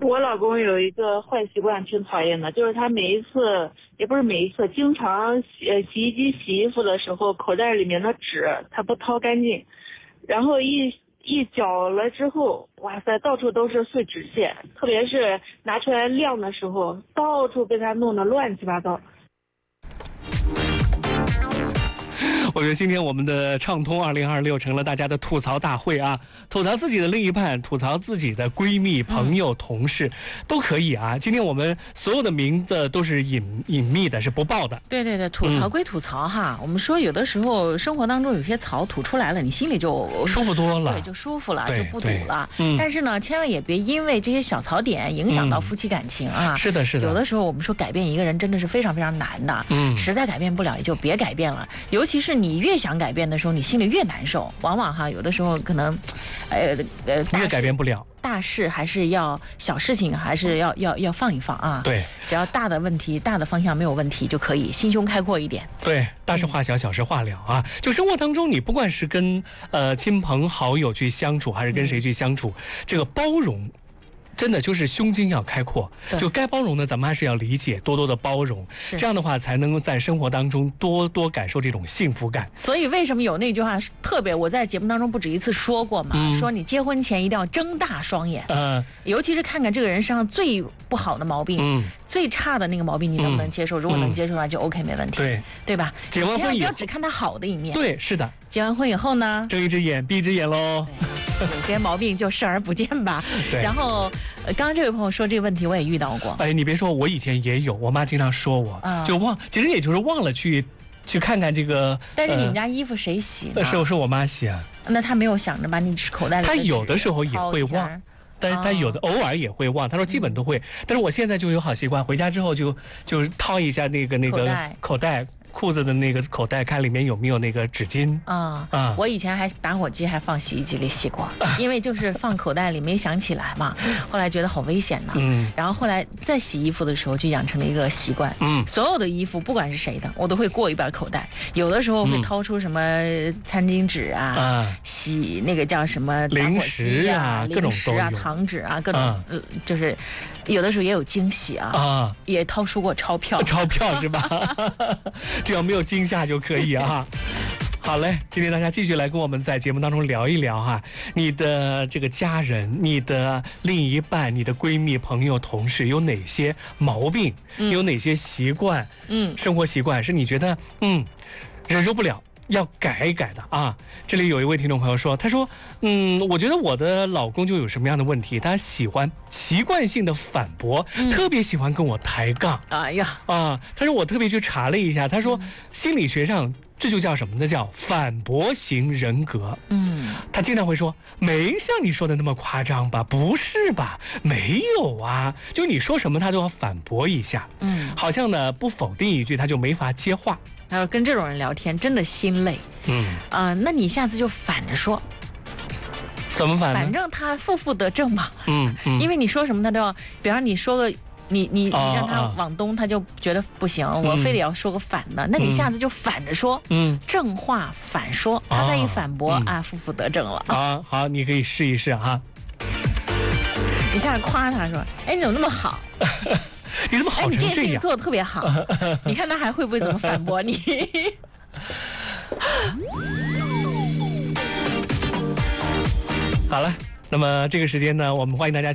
我老公有一个坏习惯，挺讨厌的，就是他每一次，也不是每一次，经常洗衣机洗衣服的时候，口袋里面的纸他不掏干净，然后一搅了之后，哇塞，到处都是碎纸屑，特别是拿出来晾的时候，到处被他弄得乱七八糟。 我觉得今天我们的畅通2026成了大家的吐槽大会啊，吐槽自己的另一半，吐槽自己的闺蜜、朋友、同事，都可以啊。今天我们所有的名字都是隐秘的，是不报的。 对对对，吐槽归吐槽哈，我们说有的时候生活当中有些槽吐出来了，你心里就舒服多了， 对，就舒服了，就不堵了。但是呢，千万也别因为这些小槽点影响到夫妻感情啊。 是的，是的。 有的时候我们说改变一个人真的是非常非常难的，实在改变不了也就别改变了。尤其是你越想改变的时候，你心里越难受。往往哈，有的时候可能， 越改变不了。 大事还是要小事情，还是要放一放啊。 对， 只要大的问题、大的方向没有问题就可以，心胸开阔一点。 对，大事化小，小事化了啊。就生活当中，你不管是跟亲朋好友去相处，还是跟谁去相处，这个包容。真的就是胸襟要开阔，就该包容的咱们还是要理解，多多的包容，这样的话才能够在生活当中多多感受这种幸福感。 所以为什么有那句话是特别，我在节目当中不止一次说过嘛，说你结婚前一定要睁大双眼，尤其是看看这个人身上最不好的毛病，最差的那个毛病你能不能接受？如果能接受的话就 OK 没问题，对吧？ 结完婚以后不要只看他好的一面。 对，是的。 结完婚以后呢， 睁一只眼闭一只眼喽。 有些毛病就视而不见吧。 对。 然后，刚刚这位朋友说这个问题我也遇到过。 哎，你别说，我以前也有，我妈经常说我，就其实也就是忘了去看看这个。 但是你们家衣服谁洗呢？ 是我妈洗啊。 那她没有想着把你口袋里。 她有的时候也会忘。但是他有的偶尔也会忘，他说基本都会。但是我现在就有好习惯，回家之后就掏一下那个口袋。裤子的那个口袋，看里面有没有那个纸巾我以前还打火机还放洗衣机里洗过，因为就是放口袋里没想起来嘛，后来觉得好危险呢。然后后来在洗衣服的时候就养成了一个习惯，所有的衣服不管是谁的，我都会过一半口袋。有的时候会掏出什么餐巾纸洗那个叫什么零食啊， 各种零食啊，糖纸啊，各种就是有的时候也有惊喜也掏出过钞票是吧？只要没有惊吓就可以啊。好嘞，今天大家继续来跟我们在节目当中聊一聊哈，你的这个家人、你的另一半、你的闺蜜、朋友、同事有哪些毛病，有哪些习惯，生活习惯是你觉得忍受不了要改一改的啊。这里有一位听众朋友说，他说我觉得我的老公就有什么样的问题，他喜欢习惯性的反驳，特别喜欢跟我抬杠。 哎呀他说我特别去查了一下，他说心理学上这就叫什么呢？叫反驳型人格。他经常会说，没像你说的那么夸张吧？不是吧？没有啊，就你说什么他都要反驳一下。好像呢不否定一句他就没法接话。 他说跟这种人聊天真的心累。那你下次就反着说。 怎么反呢？ 反正他负得正嘛。因为你说什么他都要，比方你说个你让他往东，他就觉得不行，我非得要说个反的，那你下次就反着说，正话反说，他再一反驳负得正了。 好，你可以试一试哈。 你下次夸他说，哎，你怎么那么好？ 你怎么好成这样？ 你这件事情做得特别好，你看他还会不会怎么反驳你？ 好了，那么这个时间呢，我们欢迎大家